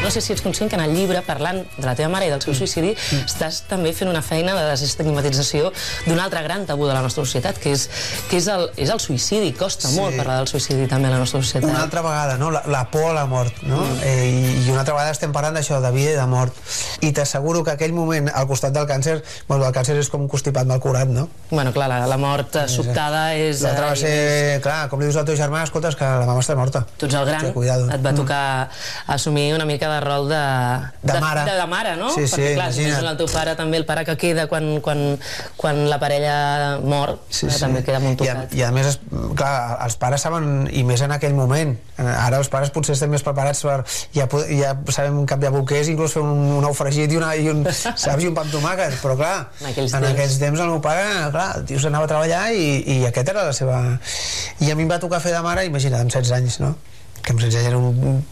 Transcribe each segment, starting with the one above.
no sé si ets conscient que en el llibre, parlant de la teva mare i del seu suïcidi, estàs també fent una feina de desestigmatització d'un altre gran tabú de la nostra societat, que és el suïcidi. Costa molt parlar del suïcidi també a la nostra societat. Una altra vegada, no? La por a la mort, no? I una altra vegada estem parlant d'això, de vida i de mort. I t'asseguro que aquell moment, al costat del càncer, bueno, el càncer és com un constipat mal curat, no? Bueno, clar, la mort sobtada és... L'altre va ser, clar, com li dius al teu germà, escolta, és que la mama està morta. Tu ets el gran, et va tocar assumir una mica de rol de mare, no? Sí, perquè, clar, si el teu pare, també el pare que queda quan la parella mor, també queda molt tocat. I a més, clar, els pares saben, i més en aquell moment, ara els pares potser estem més preparats per... Ja sabem canviar bolquers, inclús fer un ou fregit i un pa amb tomàquet, però clar, en aquells temps el meu pare, clar, el tio s'anava a treballar i aquest era la seva... I a mi em va tocar fer de mare, imagina't, amb 16 anys, no? Que amb 16 anys era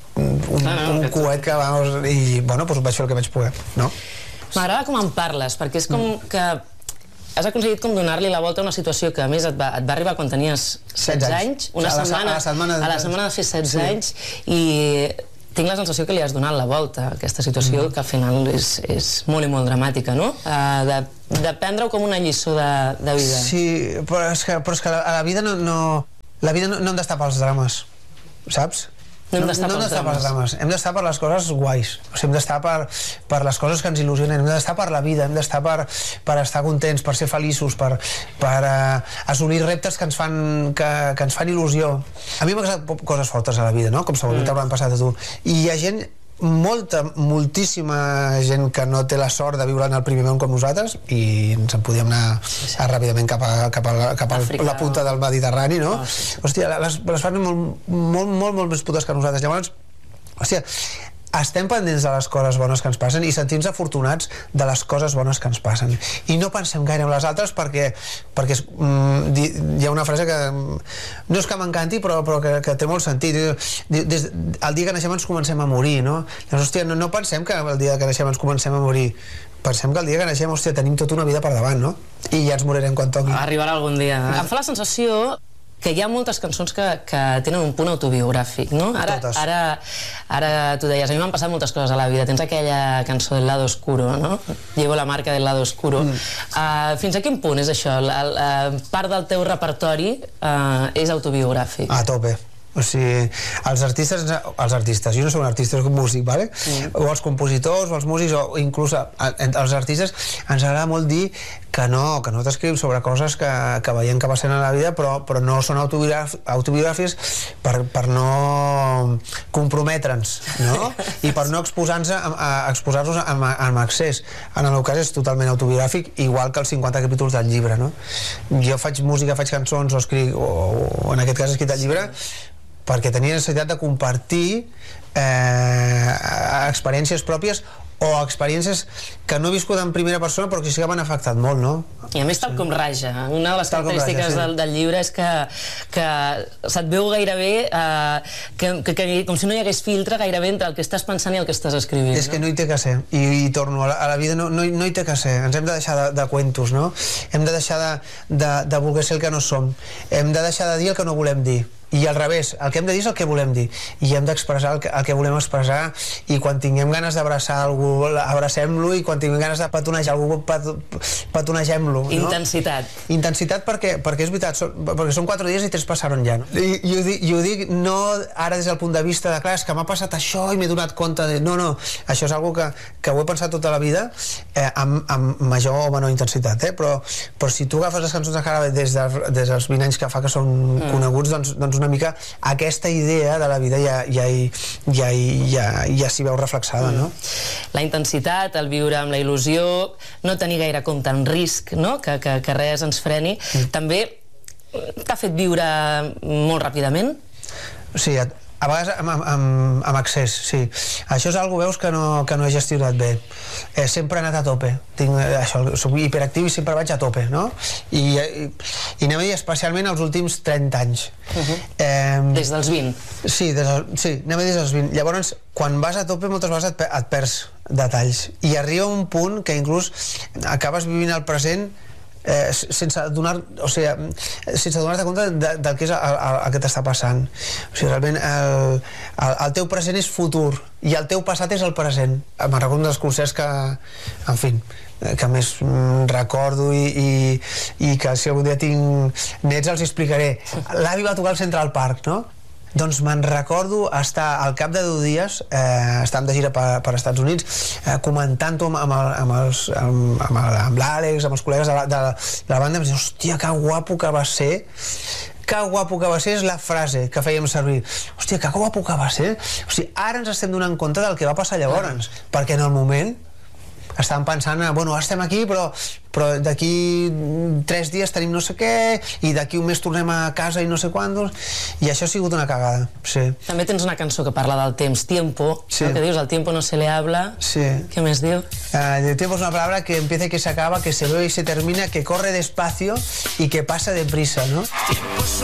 un coet que, vamos, i bueno, doncs vaig fer el que vaig poder, no? M'agrada com en parles, perquè és com que has aconseguit com donar-li la volta a una situació que a més et va arribar quan tenies 16 anys, a la setmana de fer 16 anys, i tinc la sensació que li has donat la volta a aquesta situació, que al final és molt i molt dramàtica, no? De prendre-ho com una lliçó de vida. Sí, però és que a la vida no hem d'estar pels drames, saps? No hem d'estar pels drames. Hem d'estar per les coses guais, o sigui, hem d'estar per les coses que ens il·lusionen, hem d'estar per la vida, hem d'estar per estar contents, per ser feliços, per assolir reptes que ens fan il·lusió. A mi m'han passat coses fortes a la vida, no? Com segurament t'hauran passat a tu. I hi ha gent, moltíssima gent que no té la sort de viure en el primer món com nosaltres, i ens en podíem anar ràpidament cap a la punta del Mediterrani, no? Hòstia, les fan molt més putes que nosaltres. Llavors, hòstia, estem pendents de les coses bones que ens passen i sentim-nos afortunats de les coses bones que ens passen, i no pensem gaire en les altres perquè hi ha una frase que no és que m'encanti però que té molt sentit. El dia que naixem ens comencem a morir, no? Llavors, hòstia, no pensem que el dia que naixem ens comencem a morir, pensem que el dia que naixem, hòstia, tenim tota una vida per davant, no? I ja ens morirem quan toqui. Arribarà algun dia. Em fa la sensació que hi ha moltes cançons que tenen un punt autobiogràfic, no? Ara tu deies, a mi m'han passat moltes coses a la vida. Tens aquella cançó del lado oscuro, no? Llevo la marca del lado oscuro. Fins a quin punt és això? Part del teu repertori és autobiogràfic? A tope. O sigui, els artistes, jo no soc un artista, soc un músic, ¿vale? O els compositors, o els músics, o inclús els artistes, ens agrada molt dir que no t'escrivim sobre coses que veiem que passen a la vida, però no són autobiogràfics per no comprometre'ns, no? I per no exposar-nos amb excés. En el meu cas és totalment autobiogràfic, igual que els 50 capítols del llibre, no? Jo faig música, faig cançons, o en aquest cas he escrit el llibre perquè tenia necessitat de compartir experiències pròpies o experiències que no he viscut en primera persona però que sí que m'han afectat molt, no? I a més tal com raja. Una de les característiques del llibre és que se't veu gairebé com si no hi hagués filtre gairebé entre el que estàs pensant i el que estàs escrivint. És que no hi té que ser, i torno a la vida, no hi té que ser. Ens hem de deixar de cuentos, no? Hem de deixar de voler ser el que no som, hem de deixar de dir el que no volem dir, i al revés, el que hem de dir és el que volem dir, i hem d'expressar el que volem expressar, i quan tinguem ganes d'abraçar algú, abracem-lo, i quan tinguem ganes de petonejar algú, petonegem-lo, no? Intensitat perquè és veritat, perquè són 4 dies i 3 passaron ja, no? I ho dic no ara des del punt de vista de, clar, és que m'ha passat això i m'he donat compte de... No, això és algo que ho he pensat tota la vida, amb major o menor intensitat, però si tu agafes les cançons de Jarabe des dels 20 anys que fa que són coneguts, doncs una mica aquesta idea de la vida ja s'hi veu reflexada, no? La intensitat, el viure amb la il·lusió, no tenir gaire compte en risc, no? Que res ens freni. També t'ha fet viure molt ràpidament? Sí, a vegades amb excés, sí. Això és algo, veus, que no he gestionat bé. Sempre he anat a tope. Soc hiperactiu i sempre vaig a tope, no? I anem a dir especialment els últims 30 anys. Des dels 20? Sí, anem a dir des dels 20. Llavors, quan vas a tope, moltes vegades et perds detalls. I arriba un punt que inclús acabes vivint el present sense donar-te compte del que és el que t'està passant. O sigui, realment el teu present és futur i el teu passat és el present. Me'n recordo dels concerts que, en fi, que més recordo i que si algun dia tinc nets els explicaré. L'avi va tocar al Central Park, no? Doncs me'n recordo estar al cap de 10 dies, estàvem de gira per Estats Units, comentant-ho amb l'Àlex, amb els col·legues de la banda, em diuen, hòstia, que guapo que va ser. Que guapo que va ser és la frase que fèiem servir. Hòstia, que guapo que va ser. O sigui, ara ens estem donant compte del que va passar llavors, perquè en el moment estàvem pensant, bueno, estem aquí, però d'aquí 3 dies tenim no sé què, i d'aquí un mes tornem a casa i no sé quantos, i això ha sigut una cagada, sí. També tens una cançó que parla del temps, Tiempo, sí. Que dius, al tiempo no se le habla, sí. Què més diu? El tiempo es una palabra que empieza y que se acaba, que se ve y se termina, que corre despacio y que pasa deprisa, ¿no?